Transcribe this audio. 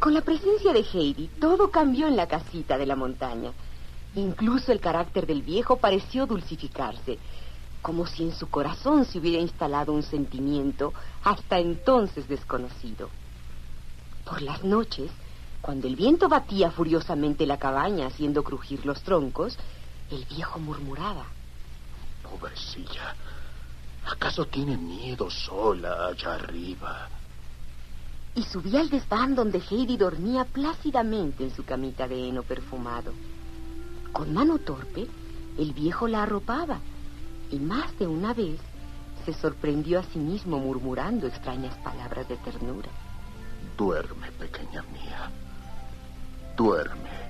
Con la presencia de Heidi, todo cambió en la casita de la montaña. Incluso el carácter del viejo pareció dulcificarse, como si en su corazón se hubiera instalado un sentimiento hasta entonces desconocido. Por las noches, cuando el viento batía furiosamente la cabaña haciendo crujir los troncos, el viejo murmuraba: pobrecilla, ¿acaso tiene miedo sola allá arriba? Y subía al desván donde Heidi dormía plácidamente en su camita de heno perfumado. Con mano torpe, el viejo la arropaba, y más de una vez se sorprendió a sí mismo murmurando extrañas palabras de ternura. Duerme, pequeña mía, duerme.